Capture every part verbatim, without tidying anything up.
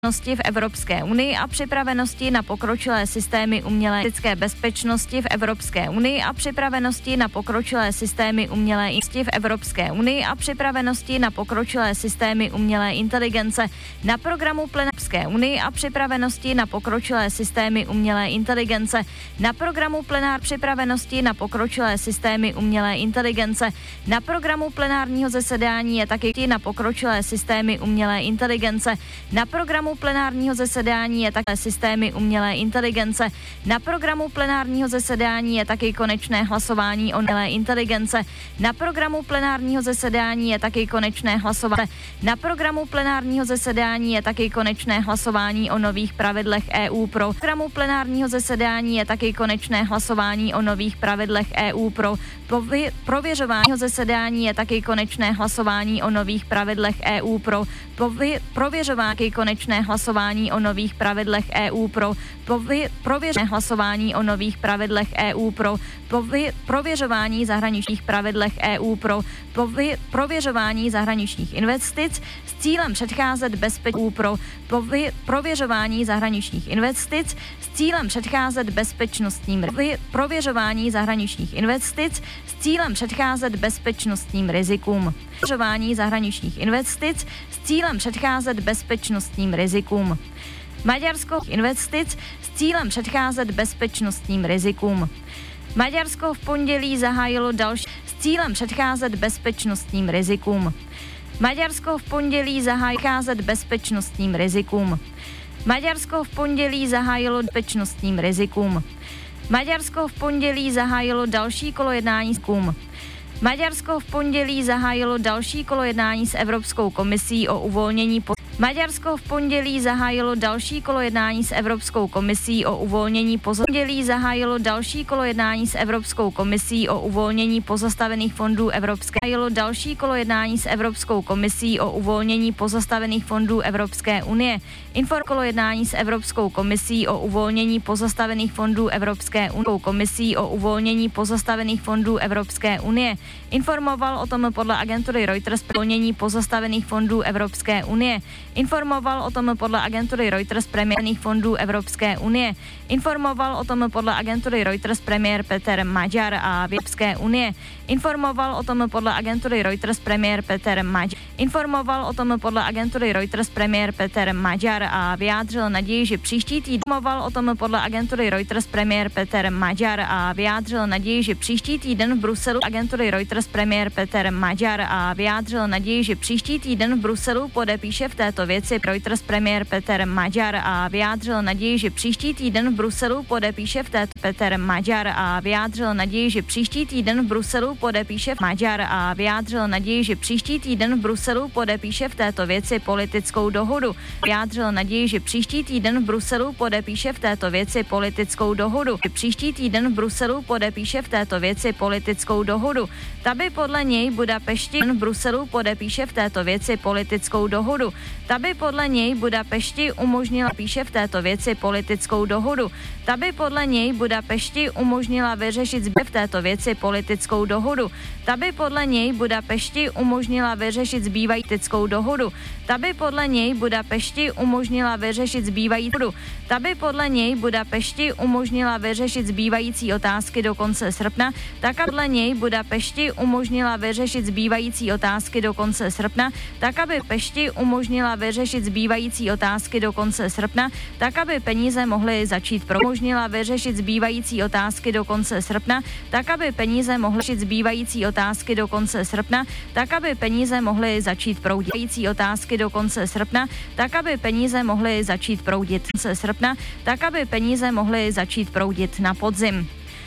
v Evropské unii a připravenosti na pokročilé systémy umělé bezpečnosti v Evropské unii a připravenosti na pokročilé systémy umělé v Evropské unii a připravenosti na pokročilé systémy umělé inteligence na programu plenárské unii a připravenosti na pokročilé systémy umělé inteligence na programu plenár připravenosti na pokročilé systémy umělé inteligence na programu plenárního zasedání je taky na pokročilé systémy umělé inteligence na programu plenárního zasedání je také systémy umělé inteligence. Na programu plenárního zasedání je taky konečné hlasování o umělé inteligence. Na programu plenárního zasedání je taky konečné hlasování. Na programu plenárního zasedání je taky konečné hlasování o nových pravidlech E U pro. Programu plenárního zasedání je taky konečné hlasování o nových pravidlech E U pro. Pově- prověřování zasedání je taky konečné hlasování o nových pravidlech E U pro. Pově- prověřování konečné hlasování o nových pravidlech E U pro pově- prověřené hlasování o nových pravidlech E U pro pově- prověřování zahraničních pravidlech E U pro pově- prověřování zahraničních investic s cílem předcházet bezpečnosti pro pově- prověřování zahraničních investic s cílem předcházet bezpečnostním pově- prověřování zahraničních investic s cílem předcházet bezpečnostním rizikům. Prověřování zahraničních investic s cílem předcházet bezpečnostním rizikům. Maďarsko investic s cílem předcházet bezpečnostním rizikům. Maďarsko v pondělí zahájilo další s cílem předcházet bezpečnostním rizikům. Maďarsko v pondělí zahájilo předcházet bezpečnostním rizikům. Maďarsko v pondělí zahájilo bezpečnostním rizikům. Maďarsko v pondělí zahájilo další kolo jednání s kum. Maďarsko v pondělí zahájilo další kolo jednání s Evropskou komisí o uvolnění po... Maďarsko v pondělí zahájilo další kolo jednání s Evropskou komisí o uvolnění poza... pondělí zahájilo další kolo jednání s Evropskou komisí o uvolnění pozastavených fondů Evropské zahájilo další kolo jednání s Evropskou komisí o uvolnění pozastavených fondů Evropské unie. Inform kolo jednání s Evropskou komisí o uvolnění pozastavených fondů Evropské unie. Komisí o uvolnění pozastavených fondů Evropské unie. Informoval o tom podle agentury Reuters uvolnění pozastavených fondů Evropské unie. Informoval o tom podle agentury Reuters premiér fondů Evropské unie. Informoval o tom podle agentury Reuters premiér Peter Maďar a Evropské unie. Informoval o tom podle agentury Reuters premiér Peter Maďar. Informoval o tom podle agentury Reuters premiér Peter Maďar a vyjádřil naději, že příští týden informoval o tom podle agentury Reuters premiér Peter Maďar a vyjádřil naději, že příští týden v Bruselu agentury Reuters premiér Peter Maďar a vyjádřil naději, že příští týden v Bruselu podepíše v této věci Reuters premiér Peter Maďar a vyjádřil naději, že příští týden v Bruselu podepíše v této Peter Maďar a vyjádřil naději, že příští týden v Bruselu podepíše Maďar a vyjádřil naději, že příští týden v Bruselu podepíše v této věci politickou dohodu. Vyjádřil naději, že příští týden v Bruselu podepíše v této věci politickou dohodu. Příští týden v Bruselu podepíše v této věci politickou dohodu. Ta by podle něj Budapešti v Bruselu podepíše v této věci politickou dohodu. Ta by podle něj Budapešti umožnila píše v této věci politickou dohodu. Ta by podle něj Budapešti umožnila vyřešit zbytek v této věci politickou dohodu. Ta by podle něj Budapešti umožnila vyřešit zbývajíckou dohodu. Ta by podle něj Budapešti umožnila vyřešit zbývající dohodu. Ta by podle něj Budapešti umožnila vyřešit zbývající otázky do konce srpna, tak a podle něj Budapešti umožnila vyřešit zbývající otázky do konce srpna, tak aby Pešti umožnila vyřešit zbývající otázky do konce srpna, tak aby peníze mohly začít pro umožnila vyřešit zbývající otázky do konce srpna, tak aby peníze mohly řešit zbývající otázky do konce srpna, tak aby peníze mohly začít proudit otázky do konce srpna, tak aby peníze mohly začít proudit konce srpna, tak aby peníze mohly začít proudit na podzim.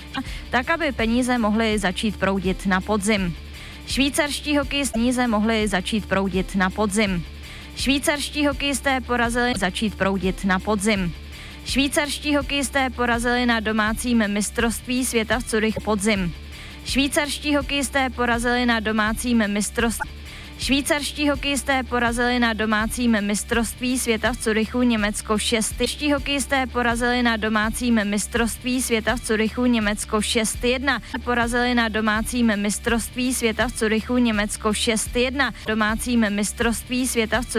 Tak aby peníze mohly začít proudit na podzim. Švýcarští hokejisté mohli začít proudit na podzim. Švýcarští hokejisté porazili začít proudit na podzim. Švýcarští hokejisté porazili na domácím mistrovství světa v Curychu podzim. Švýcarští hokejisté porazili na domácím mistrovství Švýcarští hokejisté porazili na domácím mistrovství světa v Curychu Německo šest. Švýcarští hokejisté porazili na domácím mistrovství světa v Curychu Německo šest jedna. Porazili na domácím mistrovství světa v Curychu Německo šest jedna. Domácím mistrovství světa v Curychu